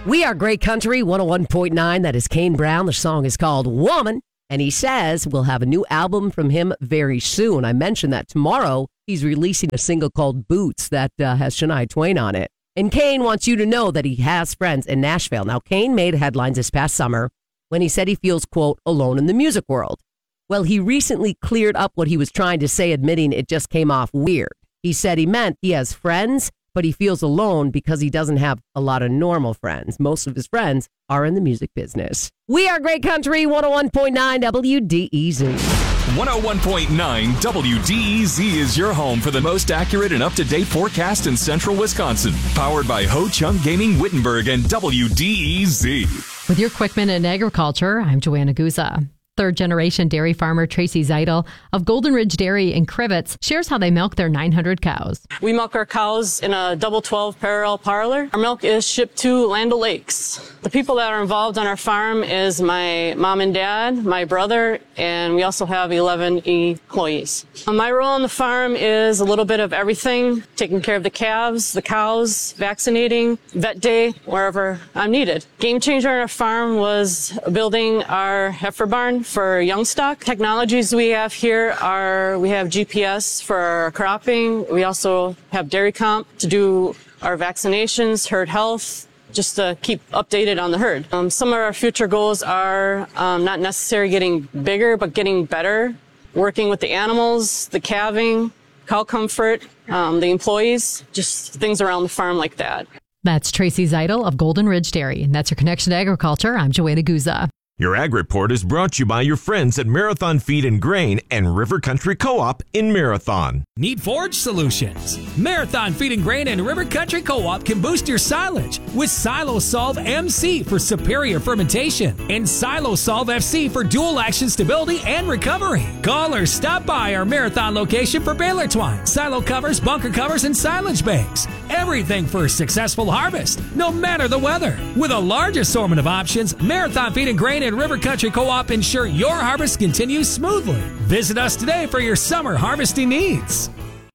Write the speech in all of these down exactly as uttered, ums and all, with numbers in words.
We are Great Country one oh one point nine. That is Kane Brown. The song is called Woman. And he says we'll have a new album from him very soon. I mentioned that tomorrow he's releasing a single called Boots that uh, has Shania Twain on it. And Kane wants you to know that he has friends in Nashville. Now, Kane made headlines this past summer when he said he feels, quote, alone in the music world. Well, he recently cleared up what he was trying to say, admitting it just came off weird. He said he meant he has friends, but he feels alone because he doesn't have a lot of normal friends. Most of his friends are in the music business. We are Great Country one oh one point nine W D E Z. one oh one point nine W D E Z is your home for the most accurate and up-to-date forecast in central Wisconsin. Powered by Ho Chung Gaming Wittenberg and W D E Z. With your Quick Minute in Agriculture, I'm Joanna Guza. Third-generation dairy farmer Tracy Zeidel of Golden Ridge Dairy in Crivets shares how they milk their nine hundred cows. We milk our cows in a double twelve parallel parlor. Our milk is shipped to Land O'Lakes. The people that are involved on our farm is my mom and dad, my brother, and we also have eleven employees. My role on the farm is a little bit of everything, taking care of the calves, the cows, vaccinating, vet day, wherever I'm needed. Game changer on our farm was building our heifer barn for young stock. Technologies we have here are, we have G P S for our cropping. We also have Dairy Comp to do our vaccinations, herd health, just to keep updated on the herd. Um, some of our future goals are um, not necessarily getting bigger, but getting better, working with the animals, the calving, cow comfort, um, the employees, just things around the farm like that. That's Tracy Zeidel of Golden Ridge Dairy. And that's your connection to agriculture. I'm Joanna Guza. Your Ag Report is brought to you by your friends at Marathon Feed and Grain and River Country Co-op in Marathon. Need forage solutions? Marathon Feed and Grain and River Country Co-op can boost your silage with SiloSolve M C for superior fermentation and SiloSolve F C for dual action stability and recovery. Call or stop by our Marathon location for baler twine, silo covers, bunker covers, and silage bags. Everything for a successful harvest, no matter the weather. With a large assortment of options, Marathon Feed and Grain and River Country Co-op ensure your harvest continues smoothly. Visit us today for your summer harvesting needs.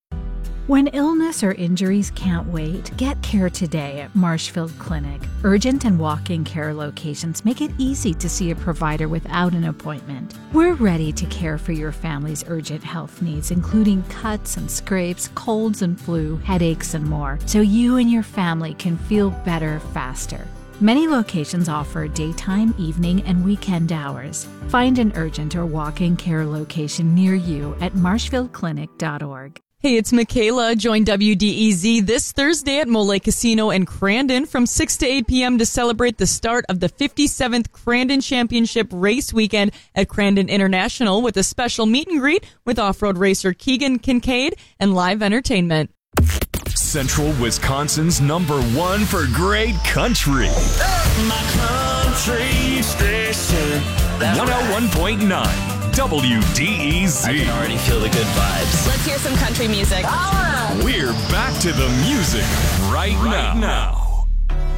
When illness or injuries can't wait, get care today at Marshfield Clinic. Urgent and walk-in care locations make it easy to see a provider without an appointment. We're ready to care for your family's urgent health needs, including cuts and scrapes, colds and flu, headaches, and more, so you and your family can feel better faster. Many locations offer daytime, evening, and weekend hours. Find an urgent or walk-in care location near you at marshfield clinic dot org. Hey, it's Michaela. Join W D E Z this Thursday at Mole Casino in Crandon from six to eight p.m. to celebrate the start of the fifty-seventh Crandon Championship Race Weekend at Crandon International with a special meet and greet with off-road racer Keegan Kincaid and live entertainment. Central Wisconsin's number one for great country. My country station. one oh one point nine W D E Z. I can already feel the good vibes. Let's hear some country music. We're back to the music right, right now. now.